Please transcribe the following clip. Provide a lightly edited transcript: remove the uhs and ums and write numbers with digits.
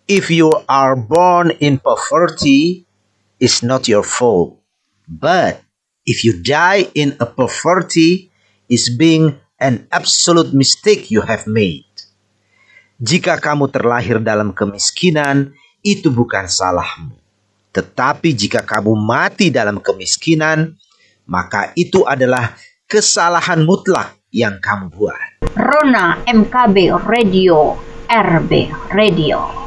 If you are born in poverty, it's not your fault. But if you die in a poverty, it's being an absolute mistake you have made. Jika kamu terlahir dalam kemiskinan, itu bukan salahmu. Tetapi jika kamu mati dalam kemiskinan, maka itu adalah kesalahan mutlak yang kamu buat. Rona MKB Radio, RB Radio.